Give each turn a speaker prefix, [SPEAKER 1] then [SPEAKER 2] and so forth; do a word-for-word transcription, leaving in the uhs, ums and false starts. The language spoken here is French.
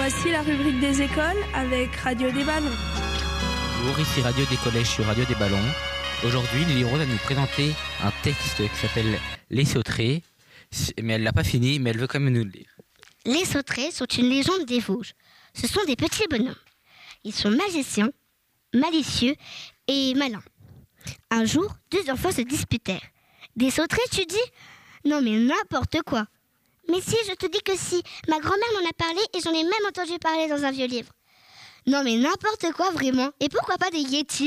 [SPEAKER 1] Voici la rubrique des écoles avec Radio des Ballons.
[SPEAKER 2] Bonjour, ici Radio des collèges sur Radio des Ballons. Aujourd'hui, Lily Rose va nous présenter un texte qui s'appelle Les Sauterelles, mais elle l'a pas fini, mais elle veut quand même nous le lire.
[SPEAKER 3] Les sauterelles sont une légende des Vosges. Ce sont des petits bonhommes. Ils sont magiciens, malicieux et malins. Un jour, deux enfants se disputèrent. Des sauterelles, tu dis ? Non mais n'importe quoi. Mais si, je te dis que si. Ma grand-mère m'en a parlé et j'en ai même entendu parler dans un vieux livre. Non mais n'importe quoi vraiment. Et pourquoi pas des yétis ?